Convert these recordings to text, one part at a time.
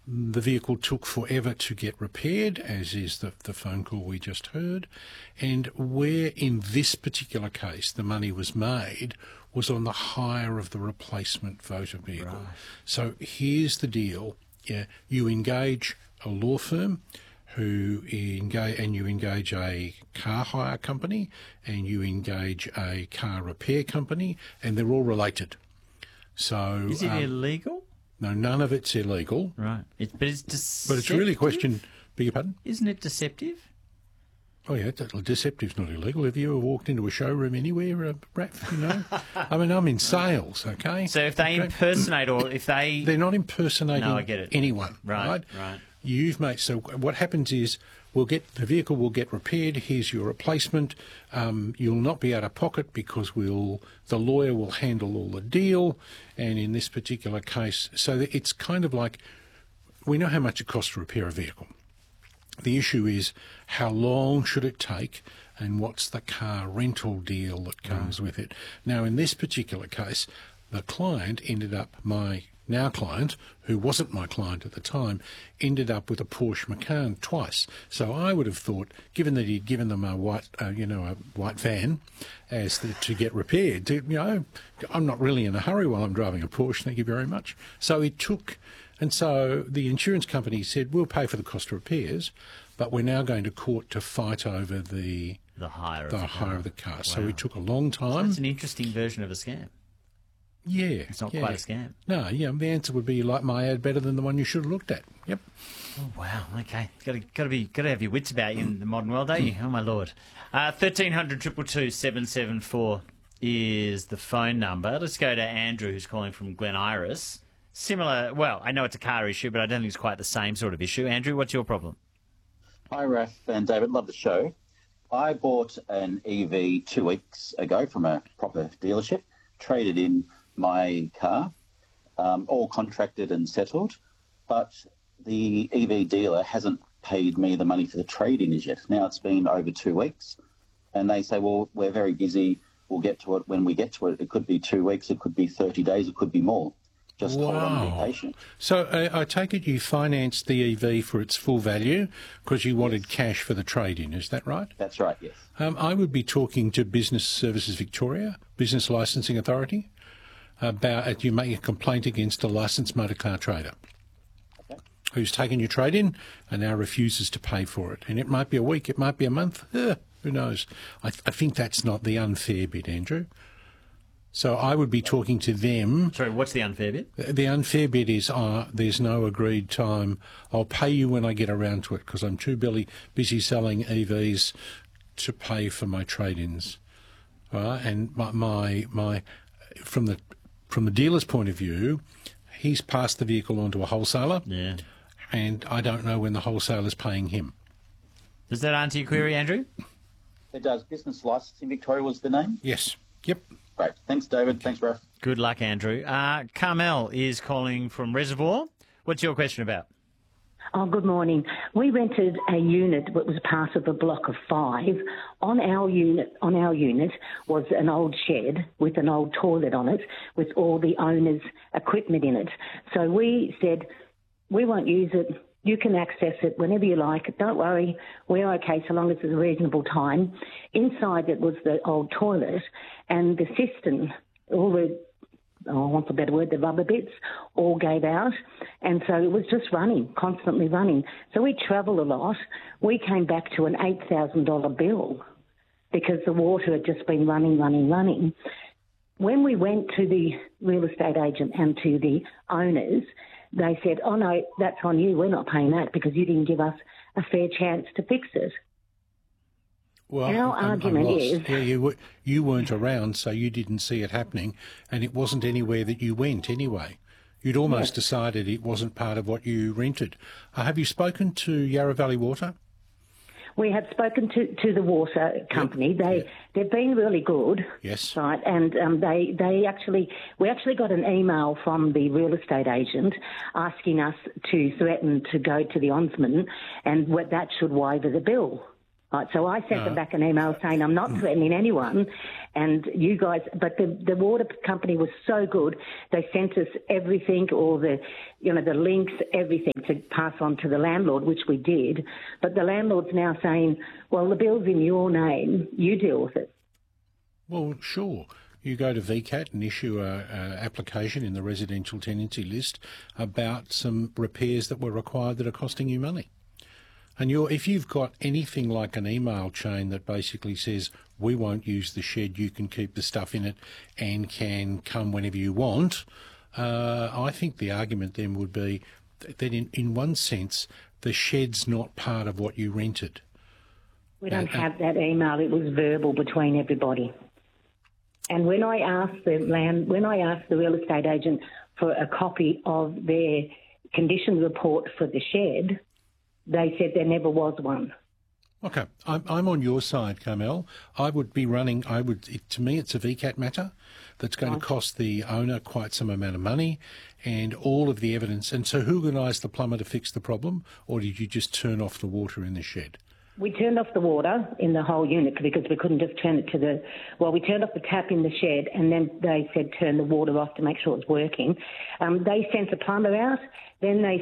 The vehicle took forever to get repaired, as is the phone call we just heard. And where in this particular case the money was made was on the hire of the replacement motor vehicle. Right. So here's the deal. Yeah, you engage a law firm you engage a car hire company and you engage a car repair company, and they're all related. So is it illegal? No, none of it's illegal. Right. But it's really a question. Beg your pardon? Isn't it deceptive? Oh, yeah, deceptive's not illegal. Have you ever walked into a showroom anywhere, Raph, you know? I mean, I'm in sales, okay? So if they impersonate or if they... They're not impersonating I get it. anyone, right? Right. So what happens is the vehicle will get repaired. Here's your replacement. You'll not be out of pocket because the lawyer will handle all the deal. And in this particular case, so it's kind of like we know how much it costs to repair a vehicle. The issue is how long should it take and what's the car rental deal that comes with it. Now, in this particular case, the client ended up, my now client, who wasn't my client at the time, ended up with a Porsche Macan twice. So I would have thought, given that he'd given them a white van to get repaired, I'm not really in a hurry while I'm driving a Porsche, thank you very much. So it took... And so the insurance company said, we'll pay for the cost of repairs, but we're now going to court to fight over the hire of the car. Wow. So it took a long time. So that's an interesting version of a scam. Yeah. It's not quite a scam. No, the answer would be, you like my ad better than the one you should have looked at. Yep. Oh, wow. Okay. Got to have your wits about you in the modern world, don't you? Oh, my Lord. 1300 222 774 is the phone number. Let's go to Andrew, who's calling from Glen Iris. Similar, well, I know it's a car issue, but I don't think it's quite the same sort of issue. Andrew, what's your problem? Hi, Raph and David. Love the show. I bought an EV 2 weeks ago from a proper dealership, traded in my car, all contracted and settled, but the EV dealer hasn't paid me the money for the trade-in as yet. Now it's been over 2 weeks, and they say, well, we're very busy. We'll get to it when we get to it. It could be 2 weeks, it could be 30 days, it could be more. Just hold on, be patient. So I take it you financed the EV for its full value because you wanted cash for the trade-in, is that right? That's right, yes. I would be talking to Business Services Victoria, Business Licensing Authority, about you make a complaint against a licensed motor car trader who's taken your trade-in and now refuses to pay for it. And it might be a week, it might be a month, who knows. I think that's not the unfair bit, Andrew. So I would be talking to them. Sorry, what's the unfair bit? The unfair bit is there's no agreed time. I'll pay you when I get around to it because I'm too busy selling EVs to pay for my trade-ins. And my from the dealer's point of view, he's passed the vehicle on to a wholesaler. Yeah. And I don't know when the wholesaler's paying him. Does that answer your query, Andrew? It does. Business Licensing Victoria was the name? Yes. Yep. Great. Thanks, David. Thanks, Raph. Good luck, Andrew. Carmel is calling from Reservoir. What's your question about? Oh, good morning. We rented a unit that was part of a block of 5. On our unit was an old shed with an old toilet on it with all the owner's equipment in it. So we said, we won't use it. You can access it whenever you like. Don't worry, we're okay so long as it's a reasonable time. Inside it was the old toilet and the cistern, all the, I want a better word, the rubber bits, all gave out. And so it was just running, constantly running. So we travel a lot. We came back to an $8,000 bill because the water had just been running. When we went to the real estate agent and to the owners, they said, oh, no, that's on you. We're not paying that because you didn't give us a fair chance to fix it. Well, our argument is... Yeah, you weren't around, so you didn't see it happening, and it wasn't anywhere that you went anyway. You'd almost decided it wasn't part of what you rented. Have you spoken to Yarra Valley Water? We have spoken to the water company. They've been really good. Yes. Right, and we actually got an email from the real estate agent asking us to threaten to go to the ombudsman, and that should waiver the bill. Right, so I sent them back an email saying I'm not threatening anyone, and you guys. But the water company was so good; they sent us everything, all the, the links, everything to pass on to the landlord, which we did. But the landlord's now saying, "Well, the bill's in your name; you deal with it." Well, sure. You go to VCAT and issue a application in the residential tenancy list about some repairs that were required that are costing you money. And if you've got anything like an email chain that basically says, we won't use the shed, you can keep the stuff in it and can come whenever you want, I think the argument then would be that in one sense, the shed's not part of what you rented. We don't have that email. It was verbal between everybody. And when I asked the real estate agent for a copy of their condition report for the shed, they said there never was one. Okay, I'm on your side, Carmel. To me, it's a VCAT matter that's going to cost the owner quite some amount of money and all of the evidence. And so who organised the plumber to fix the problem, or did you just turn off the water in the shed? We turned off the water in the whole unit because we couldn't just turn it to we turned off the tap in the shed, and then they said turn the water off to make sure it's working. They sent a plumber out, then the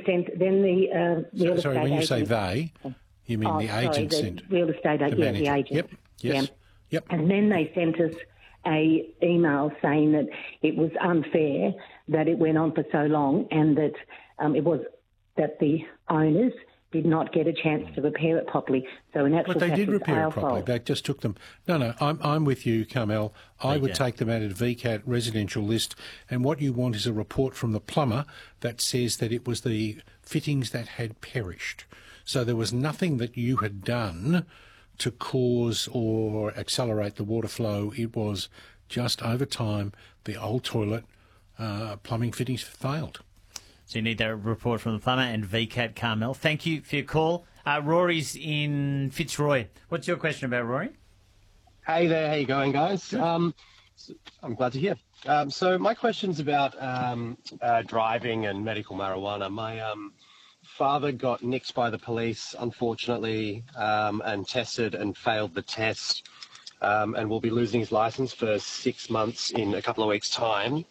real estate Sorry, when you agent, say they, you mean the agent sent? Real estate agent, the the agent. Yep, yes, yep. And then they sent us a email saying that it was unfair that it went on for so long, and that it was that the owners did not get a chance to repair it properly. So in actual But they fact, did repair it properly. fault. They just took them. No, I'm with you, Carmel. I would take them out of the VCAT residential list, and what you want is a report from the plumber that says that it was the fittings that had perished. So there was nothing that you had done to cause or accelerate the water flow. It was just over time the old toilet plumbing fittings failed. So you need that report from the plumber and VCAT, Carmel. Thank you for your call. Rory's in Fitzroy. What's your question about, Rory? Hey there, how you going, guys? I'm glad to hear. So my question's about driving and medical marijuana. My father got nicked by the police, unfortunately, and tested and failed the test, and will be losing his license for 6 months in a couple of weeks' time.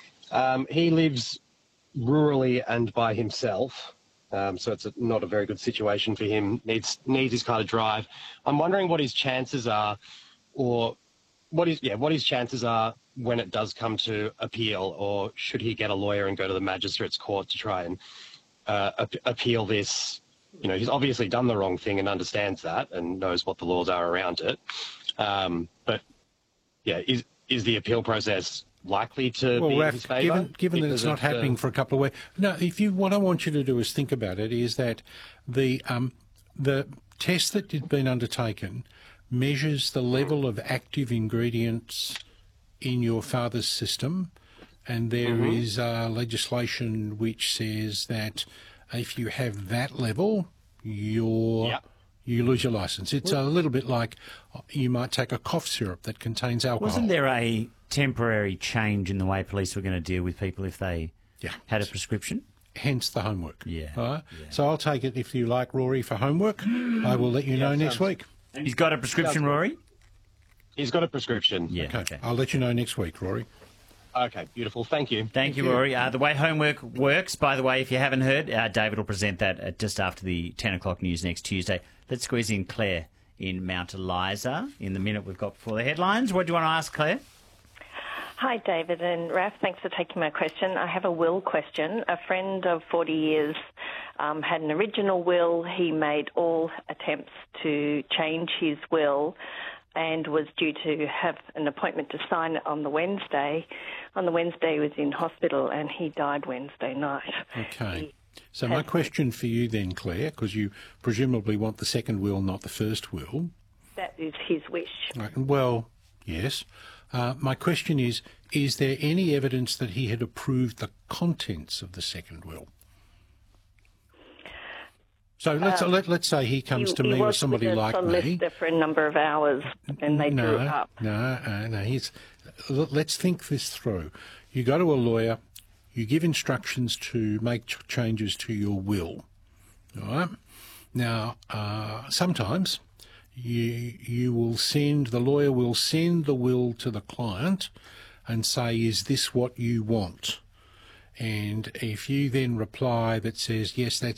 He lives rurally and by himself, so it's not a very good situation for him. Needs his car to drive. I'm wondering what his chances are, or what his chances are when it does come to appeal, or should he get a lawyer and go to the magistrate's court to try and appeal this? He's obviously done the wrong thing and understands that and knows what the laws are around it. But yeah, is the appeal process likely to be in his favour? Given that it's not happening for a couple of weeks. No, what I want you to do is think about it, is that the test that had been undertaken measures the level of active ingredients in your father's system, and there is legislation which says that if you have that level, you lose your licence. It's a little bit like you might take a cough syrup that contains alcohol. Wasn't there a temporary change in the way police were going to deal with people if they had a prescription? Hence the homework. Yeah. All right? Yeah. So I'll take it, if you like, Rory, for homework. I will let you know next week. He's got a prescription, Rory? He's got a prescription. Yeah. Okay. I'll let you know next week, Rory. Okay, beautiful. Thank you. Thank you, Rory. The way homework works, by the way, if you haven't heard, David will present that just after the 10 o'clock news next Tuesday. Let's squeeze in Claire in Mount Eliza in the minute we've got before the headlines. What do you want to ask, Claire? Hi, David and Raf. Thanks for taking my question. I have a will question. A friend of 40 years had an original will. He made all attempts to change his will and was due to have an appointment to sign it on the Wednesday. On the Wednesday, he was in hospital and he died Wednesday night. Okay. So my question for you then, Claire, because you presumably want the second will, not the first will. That is his wish. Right. Well, yes. My question is there any evidence that he had approved the contents of the second will? So let's say he comes to me or somebody like me. He was with a solicitor for a number of hours and they drew up. No. Let's think this through. You go to a lawyer, you give instructions to make changes to your will. All right? Now, sometimes you will send, the lawyer will send the will to the client and say, is this what you want? And if you then reply that says, yes, that's